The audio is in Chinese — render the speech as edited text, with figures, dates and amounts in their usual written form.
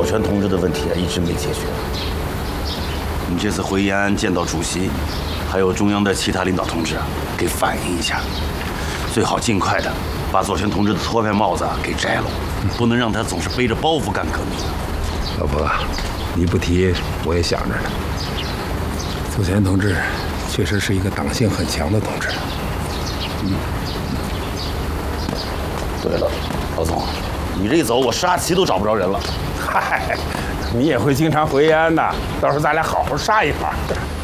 全同志的问题啊，一直没解决。你这次回延安见到主席，还有中央的其他领导同志啊，给反映一下，最好尽快的把左权同志的托派帽子给摘了，不能让他总是背着包袱干革命。 老伯，你不提我也想着呢。左权同志确实是一个党性很强的同志。 对了，老总，你这一走，我杀旗都找不着人了。 嗨，你也会经常回延安的，到时候咱俩好好杀一盘。